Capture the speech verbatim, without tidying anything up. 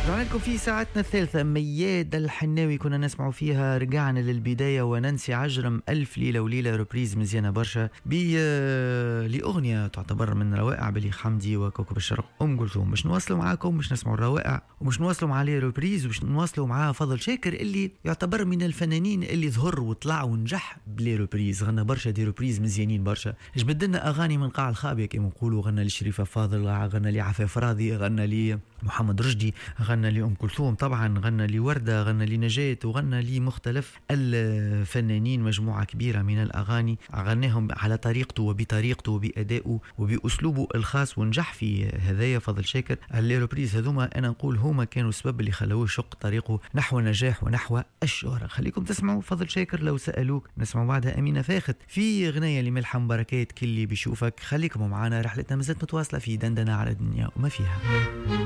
رجعنا لكم في ساعتنا الثالثة. مياد الحناوي كنا نسمع فيها رجعنا للبداية، وننسي عجرم ألف ليلة وليلة روبريز مزيانة برشا لأغنية تعتبر من روائع بليغ حمدي وكوكب الشرق أم كلثوم. مش نواصلوا معاكم، مش نسمعوا الروائع ومش نواصلوا مع لي روبريز، ومش نواصلوا معاه فضل شاكر اللي يعتبر من الفنانين اللي ظهر وطلع ونجح بلي روبريز. غنى برشا دي روبريز مزيانين برشا، جبد لنا أغاني من قاع الخابية كما نقولوا. غنى لشريفة فاضل، غنى لي عفاف راضي، غنى لي محمد رشدي، غنى لي أم كلثوم طبعا، غنى لي وردة، غنى لي نجاة، وغنى لي مختلف الفنانين. مجموعة كبيرة من الأغاني غناهم على طريقته وبطريقته وبأدائه وبأسلوبه الخاص، ونجح في هذايا فضل شاكر. اللي روبريز هذوما أنا نقول هما كانوا السبب اللي خلوه يشق طريقه نحو النجاح ونحو الشهرة. خليكم تسمعوا فضل شاكر لو سألوك. نسمعوا بعدها أمينة فاخت في غنية لملحم بركات كلي بيشوفك. خليكم معنا، رحلتنا مازالت متواصلة في دندنة على الدنيا وما فيها.